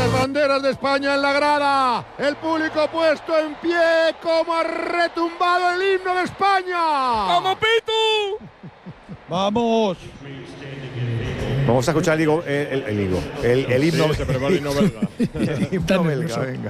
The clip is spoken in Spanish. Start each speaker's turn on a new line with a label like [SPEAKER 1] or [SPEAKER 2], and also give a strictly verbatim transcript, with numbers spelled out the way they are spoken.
[SPEAKER 1] Las banderas de España en la grada. El público puesto en pie. Como ha retumbado el himno de España.
[SPEAKER 2] ¡Vamos, Pitu!
[SPEAKER 3] ¡Vamos!
[SPEAKER 4] Vamos a escuchar el, higo, el, el, el, higo, el, el himno.
[SPEAKER 2] Sí, se prepara el himno belga.
[SPEAKER 4] El himno belga, venga.